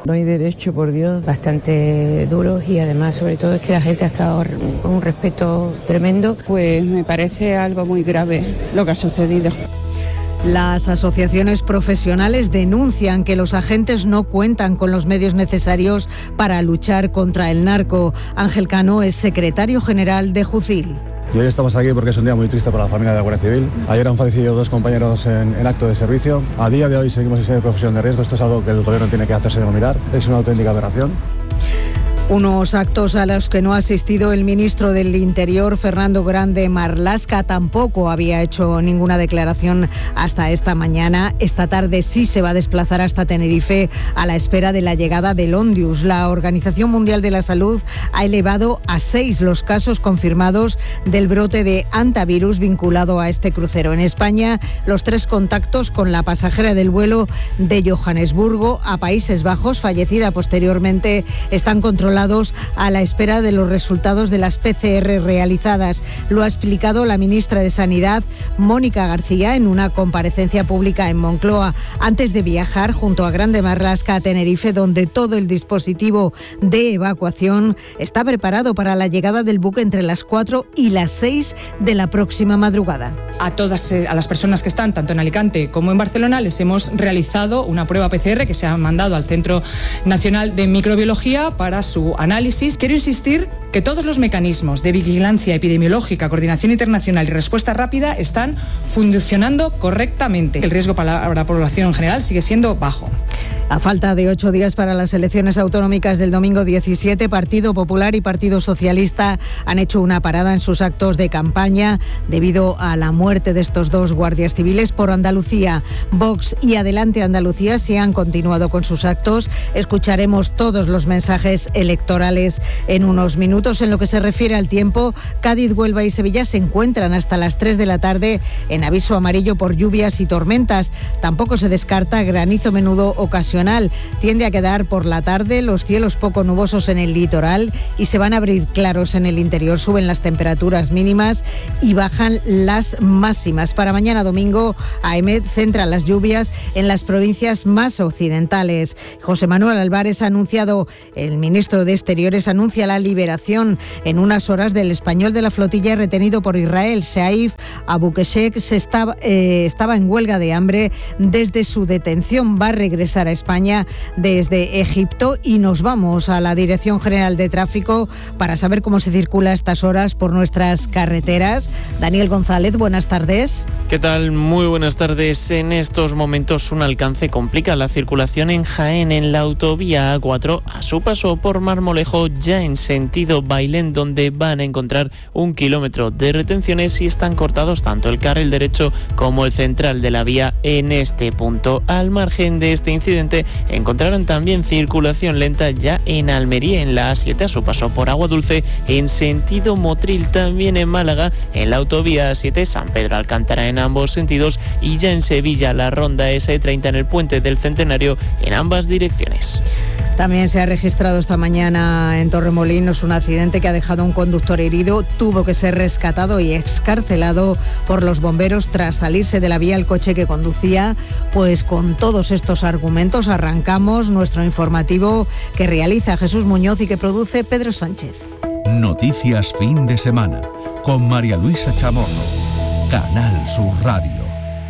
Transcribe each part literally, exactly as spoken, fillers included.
No hay derecho, por Dios, bastante duros y además sobre todo es que la gente ha estado con un respeto tremendo. Pues me parece algo muy grave lo que ha sucedido. Las asociaciones profesionales denuncian que los agentes no cuentan con los medios necesarios para luchar contra el narco. Ángel Cano es secretario general de Jucil. Y hoy estamos aquí porque es un día muy triste para la familia de la Guardia Civil. Ayer han fallecido dos compañeros en, en acto de servicio. A día de hoy seguimos sin ser profesión de riesgo. Esto es algo que el gobierno tiene que hacerse mirar. Es una auténtica aberración. Unos actos a los que no ha asistido el ministro del Interior, Fernando Grande Marlaska, tampoco había hecho ninguna declaración hasta esta mañana. Esta tarde sí se va a desplazar hasta Tenerife a la espera de la llegada del Ondius. La Organización Mundial de la Salud ha elevado a seis los casos confirmados del brote de hantavirus vinculado a este crucero. En España, los tres contactos con la pasajera del vuelo de Johannesburgo a Países Bajos, fallecida posteriormente, están controlados a la espera de los resultados de las P C R realizadas. Lo ha explicado la ministra de Sanidad, Mónica García, en una comparecencia pública en Moncloa, antes de viajar junto a Grande Marlaska a Tenerife, donde todo el dispositivo de evacuación está preparado para la llegada del buque entre las cuatro y las seis de la próxima madrugada. A todas a las personas que están tanto en Alicante como en Barcelona les hemos realizado una prueba P C R que se ha mandado al Centro Nacional de Microbiología para su análisis. Quiero insistir que todos los mecanismos de vigilancia epidemiológica, coordinación internacional y respuesta rápida están funcionando correctamente. El riesgo para la población en general sigue siendo bajo. A falta de ocho días para las elecciones autonómicas del domingo diecisiete, Partido Popular y Partido Socialista han hecho una parada en sus actos de campaña debido a la muerte de estos dos guardias civiles por Andalucía. Vox y Adelante Andalucía sí han continuado con sus actos. Escucharemos todos los mensajes electorales en unos minutos. En lo que se refiere al tiempo, Cádiz, Huelva y Sevilla se encuentran hasta las tres de la tarde en aviso amarillo por lluvias y tormentas. Tampoco se descarta granizo menudo ocasional. Tiende a quedar por la tarde los cielos poco nubosos en el litoral y se van a abrir claros en el interior. Suben las temperaturas mínimas y bajan las máximas. Para mañana domingo, AEMET centra las lluvias en las provincias más occidentales. José Manuel Álvarez ha anunciado, el ministro de Exteriores anuncia la liberación en unas horas del español de la flotilla retenido por Israel. Saif Abukeshek se estaba, eh, estaba en huelga de hambre desde su detención. Va a regresar a España desde Egipto y nos vamos a la Dirección General de Tráfico para saber cómo se circula a estas horas por nuestras carreteras. Daniel González, buenas tardes. ¿Qué tal? Muy buenas tardes. En estos momentos un alcance complica la circulación en Jaén, en la autovía A cuatro, a su paso por Marmolejo, ya en sentido Bailén, donde van a encontrar un kilómetro de retenciones y están cortados tanto el carril derecho como el central de la vía en este punto. Al margen de este incidente, encontraron también circulación lenta ya en Almería, en la A siete, a su paso por Agua Dulce, en sentido Motril, también en Málaga, en la autovía A siete, San Pedro Alcántara en ambos sentidos, y ya en Sevilla, la ronda ese treinta en el puente del Centenario en ambas direcciones. También se ha registrado esta mañana en Torremolinos un accidente que ha dejado a un conductor herido. Tuvo que ser rescatado y excarcelado por los bomberos tras salirse de la vía el coche que conducía. Pues con todos estos argumentos arrancamos nuestro informativo que realiza Jesús Muñoz y que produce Pedro Sánchez. Noticias fin de semana con María Luisa Chamorro, Canal Sur Radio.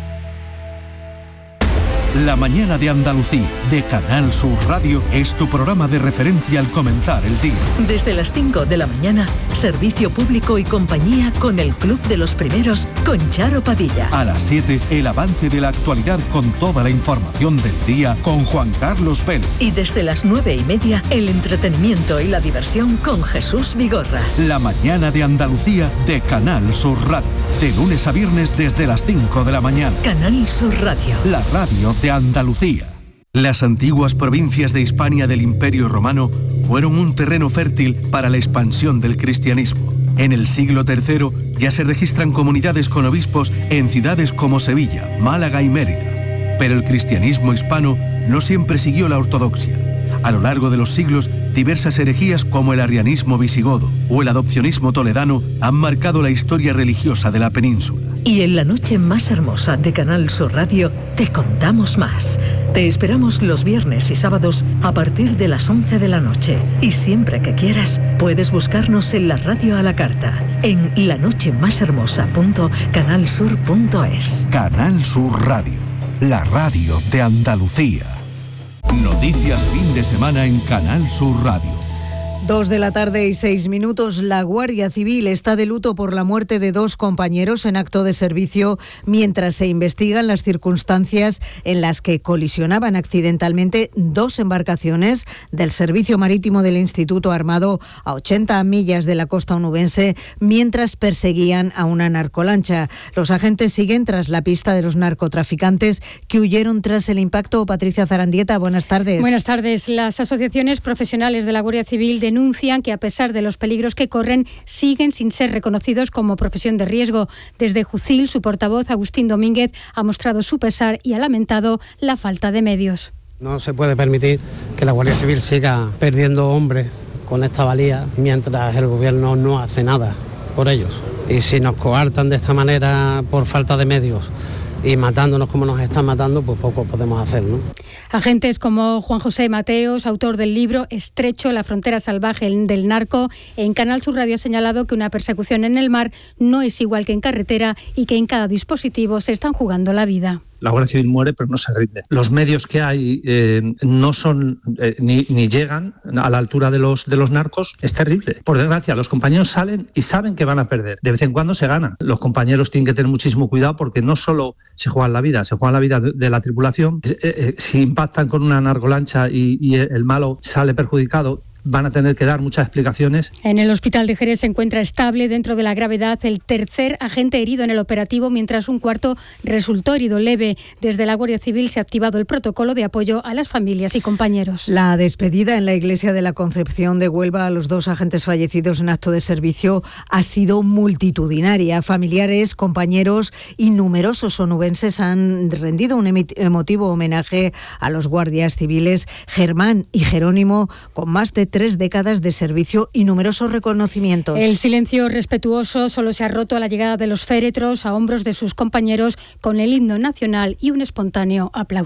La mañana de Andalucía, de Canal Sur Radio, es tu programa de referencia al comenzar el día. Desde las cinco de la mañana, servicio público y compañía con el Club de los Primeros, con Charo Padilla. A las siete, el avance de la actualidad con toda la información del día con Juan Carlos Vélez. Y desde las nueve y media, el entretenimiento y la diversión con Jesús Vigorra. La mañana de Andalucía, de Canal Sur Radio. De lunes a viernes desde las cinco de la mañana. Canal Sur Radio. La radio de Andalucía. Las antiguas provincias de Hispania del Imperio Romano fueron un terreno fértil para la expansión del cristianismo. En el siglo tercero ya se registran comunidades con obispos en ciudades como Sevilla, Málaga y Mérida. Pero el cristianismo hispano no siempre siguió la ortodoxia. A lo largo de los siglos, diversas herejías como el arrianismo visigodo o el adopcionismo toledano han marcado la historia religiosa de la península. Y en la noche más hermosa de Canal Sur Radio te contamos más. Te esperamos los viernes y sábados a partir de las once de la noche. Y siempre que quieras, puedes buscarnos en la radio a la carta, en lanochemashermosa punto canal sur punto es. Canal Sur Radio, la radio de Andalucía. Noticias fin de semana en Canal Sur Radio. Dos de la tarde y seis minutos. La Guardia Civil está de luto por la muerte de dos compañeros en acto de servicio mientras se investigan las circunstancias en las que colisionaban accidentalmente dos embarcaciones del Servicio Marítimo del Instituto Armado a ochenta millas de la costa onubense mientras perseguían a una narcolancha. Los agentes siguen tras la pista de los narcotraficantes que huyeron tras el impacto. Patricia Zarandieta, buenas tardes. Buenas tardes. Las asociaciones profesionales de la Guardia Civil denuncian que a pesar de los peligros que corren, siguen sin ser reconocidos como profesión de riesgo. Desde Jucil, su portavoz, Agustín Domínguez, ha mostrado su pesar y ha lamentado la falta de medios. No se puede permitir que la Guardia Civil siga perdiendo hombres con esta valía mientras el gobierno no hace nada por ellos. Y si nos coartan de esta manera por falta de medios y matándonos como nos están matando, pues poco podemos hacer, ¿no? Agentes como Juan José Mateos, autor del libro Estrecho, la frontera salvaje del narco, en Canal Sur Radio ha señalado que una persecución en el mar no es igual que en carretera y que en cada dispositivo se están jugando la vida. La Guardia Civil muere, pero no se rinde. Los medios que hay eh, no son eh, ni, ni llegan a la altura de los de los narcos. Es terrible. Por desgracia, los compañeros salen y saben que van a perder. De vez en cuando se ganan. Los compañeros tienen que tener muchísimo cuidado porque no solo se juegan la vida, se juegan la vida de, de la tripulación. Eh, eh, si impactan con una narcolancha y, y el malo sale perjudicado, van a tener que dar muchas explicaciones. En el hospital de Jerez se encuentra estable dentro de la gravedad el tercer agente herido en el operativo, mientras un cuarto resultó herido leve. Desde la Guardia Civil se ha activado el protocolo de apoyo a las familias y compañeros. La despedida en la iglesia de la Concepción de Huelva a los dos agentes fallecidos en acto de servicio ha sido multitudinaria. Familiares, compañeros y numerosos onubenses han rendido un emotivo homenaje a los guardias civiles Germán y Jerónimo, con más de tres décadas de servicio y numerosos reconocimientos. El silencio respetuoso solo se ha roto a la llegada de los féretros a hombros de sus compañeros con el himno nacional y un espontáneo aplauso.